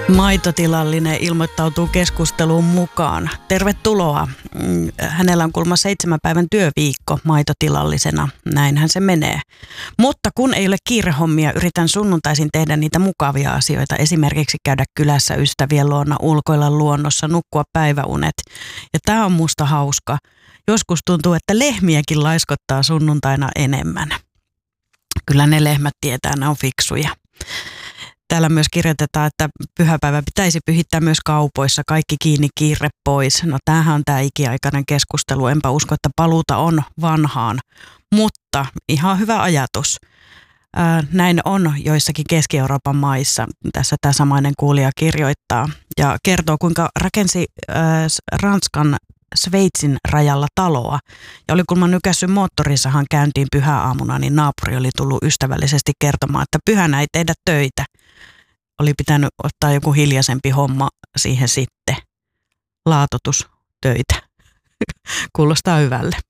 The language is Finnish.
Maitotilallinen ilmoittautuu keskusteluun mukaan. Tervetuloa. Hänellä on kuulemma 7 päivän työviikko maitotilallisena. Näinhän se menee. Mutta kun ei ole kiirehommia, yritän sunnuntaisin tehdä niitä mukavia asioita. Esimerkiksi käydä kylässä ystävien luona, ulkoilla luonnossa, nukkua päiväunet. Ja tämä on musta hauska. Joskus tuntuu, että lehmiäkin laiskottaa sunnuntaina enemmän. Kyllä ne lehmät tietää, ne on fiksuja. Täällä myös kirjoitetaan, että pyhäpäivä pitäisi pyhittää myös kaupoissa, kaikki kiinni, kiire pois. No tämähän on tämä ikiaikainen keskustelu, enpä usko, että paluuta on vanhaan, mutta ihan hyvä ajatus. Näin on joissakin Keski-Euroopan maissa. Tässä tämä samainen kuulija kirjoittaa ja kertoo, kuinka rakensi Ranskan Sveitsin rajalla taloa. Ja oli kun mä nykässyt moottorissahan käyntiin pyhäaamuna, niin naapuri oli tullut ystävällisesti kertomaan, että pyhänä ei tehdä töitä. Oli pitänyt ottaa joku hiljaisempi homma siihen sitten. Laatotustöitä. Kuulostaa hyvälle.